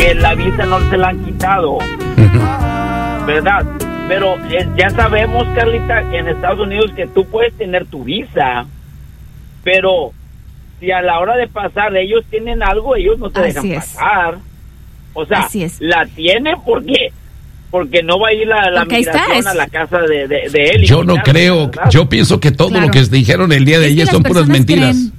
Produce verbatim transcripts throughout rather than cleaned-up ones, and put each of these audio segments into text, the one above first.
que la visa no se la han quitado, ¿verdad? Pero eh, ya sabemos, Carlita, que en Estados Unidos que tú puedes tener tu visa, pero si a la hora de pasar ellos tienen algo, ellos no te Así dejan es. pasar. O sea, Así es. la tiene porque porque no va a ir la, la Porque ahí está, migración es- a la casa de, de, de él. y Yo no quitarla, creo, ¿verdad? yo pienso que todo Claro. lo que dijeron el día de Es que ayer las son puras personas mentiras. creen-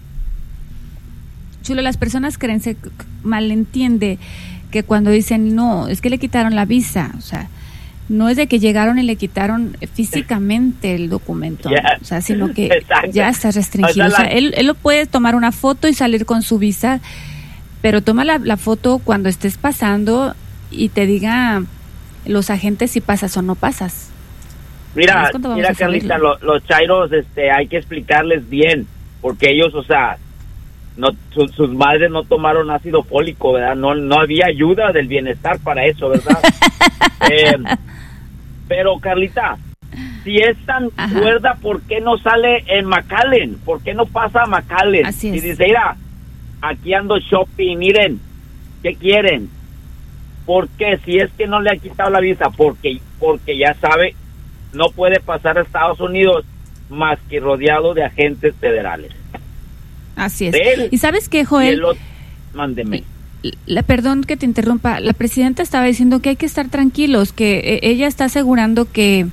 Chulo, las personas creen, se c- malentiende que cuando dicen, no, es que le quitaron la visa, o sea, no es de que llegaron y le quitaron físicamente el documento, Ya. o sea, sino que Exacto. ya está restringido. O O sea, sea, la- él, él lo puede tomar una foto y salir con su visa, pero toma la, la foto cuando estés pasando y te diga los agentes si pasas o no pasas. Mira, ¿Sabes cuánto vamos mira a subirle? Carlita, lo- los chairos, este, hay que explicarles bien, porque ellos, o sea, no, su- sus madres no tomaron ácido fólico, ¿verdad? No, no había ayuda del bienestar para eso, ¿verdad? Eh, pero Carlita, si es tan Ajá. cuerda, ¿por qué no sale en McAllen? ¿Por qué no pasa a McAllen? Así Y es. dice, mira, aquí ando shopping, miren, ¿qué quieren? ¿Por qué? Si es que no le ha quitado la visa, porque, porque ya sabe, no puede pasar a Estados Unidos más que rodeado de agentes federales. Así es. De él. Y sabes qué, Y Joel, el otro- mándeme. La, perdón que te interrumpa, la presidenta estaba diciendo que hay que estar tranquilos, que eh, ella está asegurando que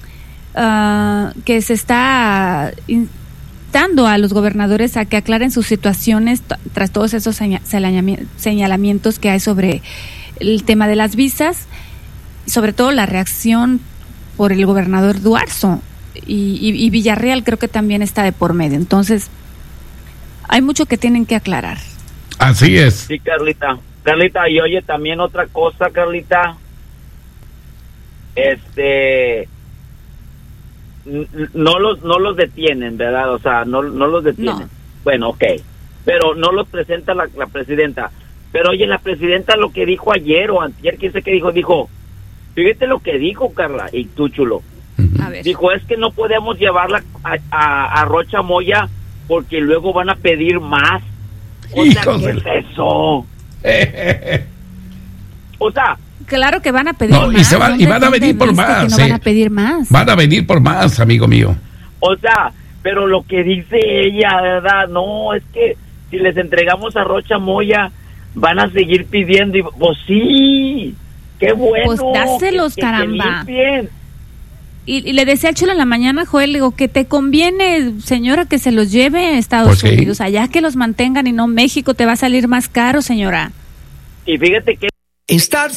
ah, que se está instando a los gobernadores a que aclaren sus situaciones t- tras todos esos seña- señalami- señalamientos que hay sobre el tema de las visas, sobre todo la reacción por el gobernador Duarzo y, y, y Villarreal creo que también está de por medio. Entonces, hay mucho que tienen que aclarar. Así es. Sí, Carlita. Carlita, y oye, también otra cosa, Carlita. Este... n- n- No los, no los detienen, ¿verdad? O sea, no, no los detienen. No. Bueno, ok. Pero no los presenta la, la presidenta. Pero oye, la presidenta lo que dijo ayer o antier, ¿quién sé qué dijo? Dijo, fíjate lo que dijo, Carla, y tú, Chulo. A ver. Dijo, es que no podemos llevarla a, a, a Rocha Moya porque luego van a pedir más. O sea, Hijos ¿qué de- es eso? O sea, Claro que van a pedir No, y más. se van- y ¿Dónde- van a dónde venir por viste más, que no sí. van a pedir más. Van a venir por más, amigo mío. o sea, pero lo que dice ella, ¿verdad? No, es que si les entregamos a Rocha Moya, van a seguir pidiendo. Y, pues sí, qué bueno. Pues dáselos, que- que- que caramba. limpien. Y, y le decía al Chulo en la mañana, Joel, le digo, que te conviene, señora, que se los lleve a Estados Pues sí. Unidos, allá que los mantengan y no México, te va a salir más caro, señora. Y fíjate que Star